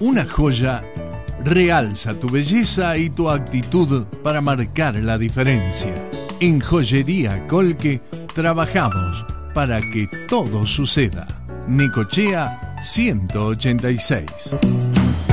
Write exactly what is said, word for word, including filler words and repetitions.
Una joya realza tu belleza y tu actitud para marcar la diferencia. En Joyería Colque trabajamos para que todo suceda. Necochea ciento ochenta y seis.